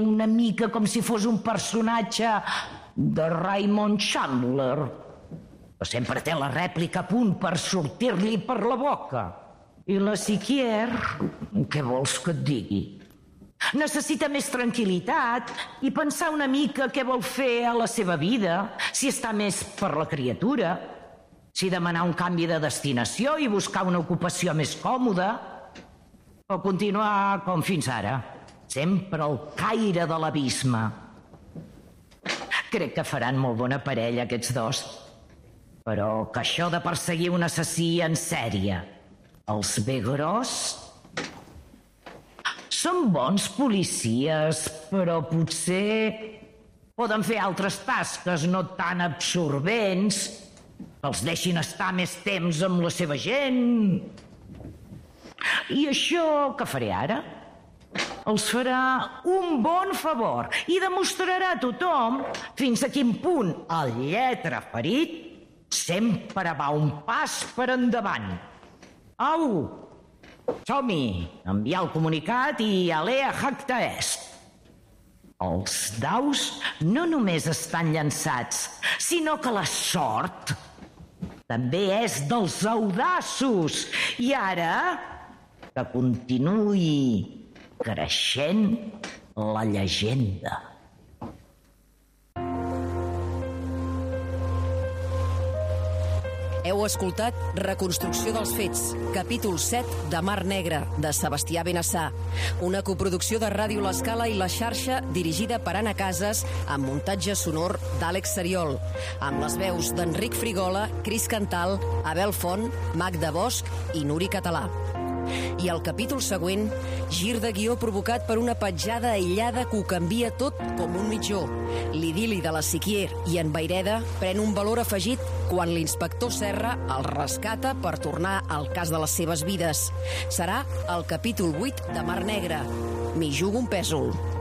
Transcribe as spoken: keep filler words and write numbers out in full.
una mica com si fos un personatge de Raymond Chandler, que sempre té la rèplica a punt per sortir-li per la boca. I la Siquier, què vols que et digui? Necessita més tranquil·litat i pensar una mica què vol fer a la seva vida, si està més per la criatura, si demanar un canvi de destinació i buscar una ocupació més còmoda, o continuar com fins ara, sempre al caire de l'abisme. Crec que faran molt bona parella aquests dos, però que això de perseguir un assassí en sèrie els ve gros. Són bons policies, però potser poden fer altres tasques no tan absorbents, que els deixin estar més temps amb la seva gent. I això que faré ara els farà un bon favor i demostrarà a tothom fins a quin punt el lletraferit sempre va un pas per endavant. Au, som-hi, enviar el comunicat i alea jacta est. Els daus no només estan llançats, sinó que la sort també és dels audaços. I ara que continuï creixent la llegenda. Heu escoltat Reconstrucció dels fets, capítol set de Mar Negra, de Sebastià Benassar, una coproducció de Ràdio L'Escala i La Xarxa dirigida per Anna Casas, amb muntatge sonor d'Àlex Seriol, amb les veus d'Enric Frigola, Cris Cantal, Abel Font, Magda Bosch i Nuri Català. I al capítol següent, gir de guió provocat per una petjada aïllada que ho canvia tot com un mitjó. L'idili de la Siquier i en Vayreda pren un valor afegit quan l'inspector Serra el rescata per tornar al cas de les seves vides. Serà el capítol vuit de Mar Negra. M'hi jugo un pèsol.